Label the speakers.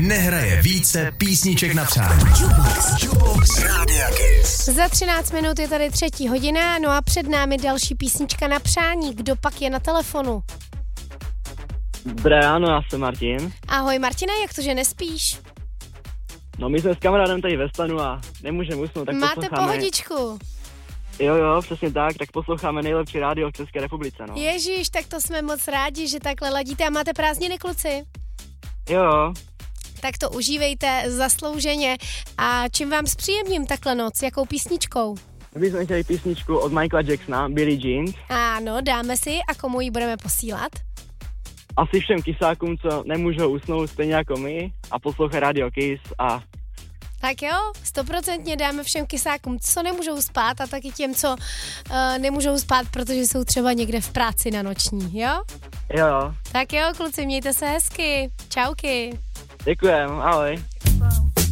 Speaker 1: nehraje více písniček na přání. Jukebox Rádia Kiss.
Speaker 2: Za 13 minut je tady 3. hodina, no a před námi další písnička na přání. Kdo pak je na telefonu?
Speaker 3: Dobré ráno, já jsem Martin.
Speaker 2: Ahoj Martina, jak to, že nespíš?
Speaker 3: No my jsme s kamarádem tady ve stanu a nemůžeme usnout, tak
Speaker 2: Máte
Speaker 3: posloucháme.
Speaker 2: pohodičku?
Speaker 3: Jo, přesně tak posloucháme nejlepší rádio v České republice, no.
Speaker 2: Ježíš, tak to jsme moc rádi, že takhle ladíte a máte prázdniny, kluci?
Speaker 3: Jo.
Speaker 2: Tak to užívejte zaslouženě a čím vám zpříjemním takhle noc, jakou písničkou?
Speaker 3: My jsme chtěli písničku od Michaela Jacksona, Billie Jean.
Speaker 2: Ano, dáme si a komu ji budeme posílat?
Speaker 3: Asi všem kysákům, co nemůžou usnout stejně jako my a poslouchají Radio Kiss a...
Speaker 2: Tak jo, 100% dáme všem kysákům, co nemůžou spát a taky těm, co nemůžou spát, protože jsou třeba někde v práci na noční, jo?
Speaker 3: Jo.
Speaker 2: Tak jo, kluci, mějte se hezky. Čauky.
Speaker 3: Děkujem, ahoj.